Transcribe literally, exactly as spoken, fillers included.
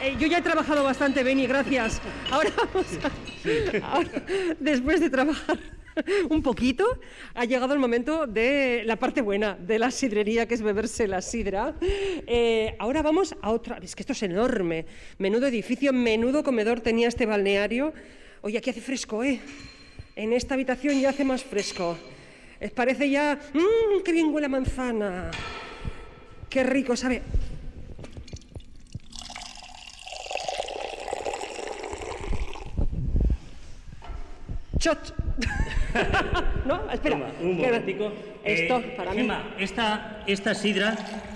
eh, yo ya he trabajado bastante, Beni, gracias. Ahora vamos a... Ahora, después de trabajar un poquito, ha llegado el momento de la parte buena de la sidrería, que es beberse la sidra. Eh, ahora vamos a otra... Es que esto es enorme. Menudo edificio, menudo comedor tenía este balneario. Oye, aquí hace fresco, ¿eh? En esta habitación ya hace más fresco. Es parece ya... ¡Mmm, qué bien huele a manzana! ¡Qué rico, sabe! ¡Shot! No, espera. Toma, un momentico. Esto, eh, para Gemma, mí. Esta, esta sidra